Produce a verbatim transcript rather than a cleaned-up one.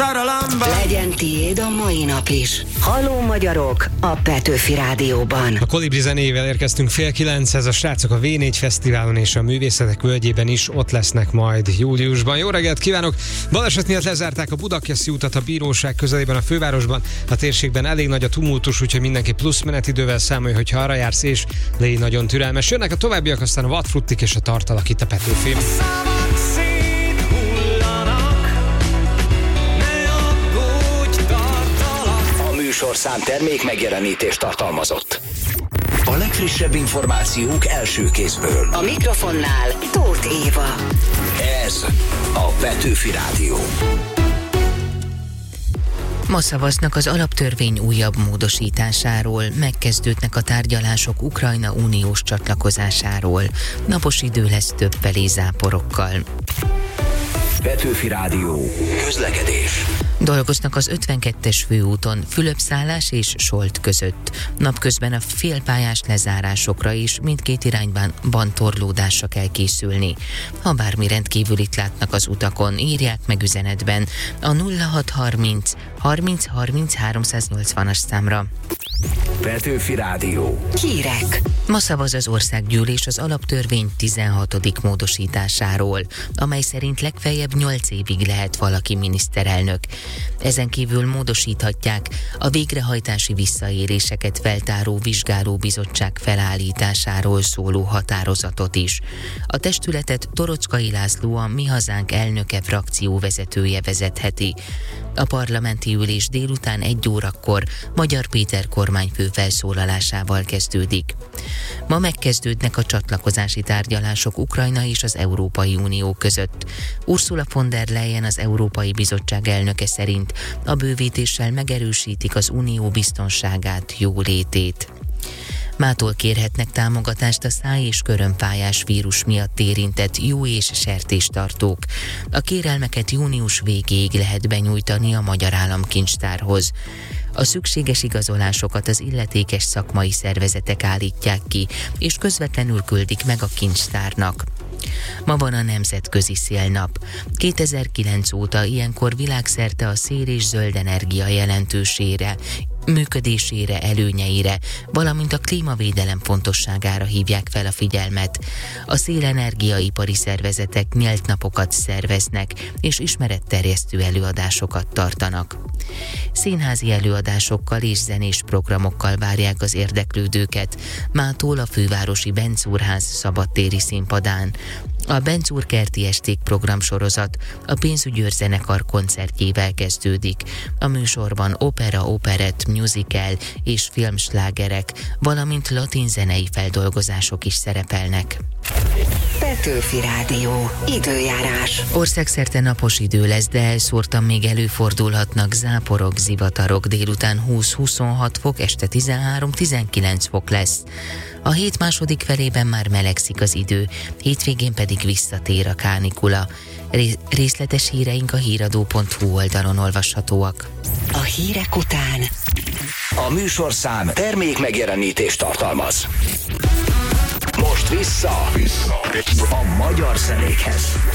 szerelemben. Legyen tiéd a mai nap is. Halló magyarok a Petőfi Rádióban. A Kolibri zenével érkeztünk fél kilenchez, a srácok a vé négy Fesztiválon és a Művészetek Völgyében is ott lesznek majd júliusban. Jó reggelt kívánok! Baleset miatt lezárták a Budakeszi utat a bíróság közelében a fővárosban. A térségben elég nagy a tumultus, úgyhogy mindenki plusz menetidővel számolja, hogyha arra jársz, és légy nagyon türelmes. Jönnek a továbbiak, aztán a vadfruttik és a tartalak itt a Petőfin. Műsorszám termék megjelenítést tartalmazott. A legfrissebb információk első kézből. A mikrofonnál Tóth Éva. Ez a Petőfi Rádió. Ma szavaznak az alaptörvény újabb módosításáról, megkezdődnek a tárgyalások Ukrajna uniós csatlakozásáról. Napos idő lesz több záporokkal. Petőfi Rádió. Közlekedés. Dolgoznak az ötvenkettes főúton Fülöp-szállás és Solt között. Napközben a félpályás lezárásokra is mindkét irányban torlódásra kell készülni. Ha bármi rendkívülit látnak az utakon, írják meg üzenetben a nulla hat harminc harminc harminc háromszáznyolcvanas számra. Petőfi Rádió. Hírek. Ma szavaz az országgyűlés az alaptörvény tizenhatodik módosításáról, amely szerint legfeljebb nyolc évig lehet valaki miniszterelnök. Ezen kívül módosíthatják a végrehajtási visszaéléseket feltáró vizsgálóbizottság felállításáról szóló határozatot is. A testületet Toroczkai László, a Mi Hazánk elnöke frakcióvezetője vezetheti. A parlamenti ülés délután egy órakor Magyar Péter kormányfő felszólalásával kezdődik. Ma megkezdődnek a csatlakozási tárgyalások Ukrajna és az Európai Unió között. Ursula von der Leyen, az Európai Bizottság elnöke szerint a bővítéssel megerősítik az unió biztonságát, jólétét. Mától kérhetnek támogatást a száj- és körömpályás vírus miatt érintett jó- és sertéstartók. A kérelmeket június végéig lehet benyújtani a Magyar Államkincstárhoz. A szükséges igazolásokat az illetékes szakmai szervezetek állítják ki, és közvetlenül küldik meg a kincstárnak. Ma van a Nemzetközi Szélnap. kétezer-kilenc óta ilyenkor világszerte a szél és zöld energia jelentősére, működésére, előnyeire, valamint a klímavédelem fontosságára hívják fel a figyelmet. A szélenergiaipari szervezetek nyílt napokat szerveznek, és ismeretterjesztő előadásokat tartanak. Színházi előadásokkal és zenés programokkal várják az érdeklődőket, mától a fővárosi Bencúrház szabadtéri színpadán. A Bencúr kerti esték programsorozat a Pénzügyőr zenekar koncertjével kezdődik. A műsorban opera, operett, musical és filmslágerek, valamint latin zenei feldolgozások is szerepelnek. Petőfi Rádió. Időjárás. Országszerte napos idő lesz, de elszórtan még előfordulhatnak záporok, zivatarok. Délután húsz-huszonhat fok, este tizenhárom-tizenkilenc fok lesz. A hét második felében már melegszik az idő, hétvégén pedig visszatér a kánikula. Ré- részletes híreink a híradó pont hu oldalon olvashatóak. A hírek után A műsorszám termék megjelenítést tartalmaz. Most vissza, vissza a magyar zenékhez.